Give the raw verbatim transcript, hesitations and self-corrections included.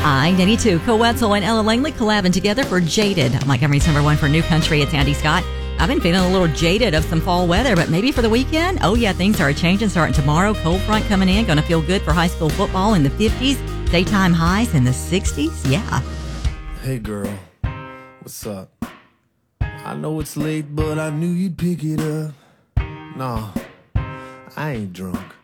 I ninety-two, Coetzel and Ella Langley collabing together for Jaded. Montgomery's number one for New Country. It's Andy Scott. I've been feeling a little jaded of some fall weather, but maybe for the weekend? Oh, yeah, things are changing starting tomorrow. Cold front coming in. Going to feel good for high school football in the fifties. Daytime highs in the sixties. Yeah. Hey, girl. What's up? I know it's late, but I knew you'd pick it up. Nah, I ain't drunk.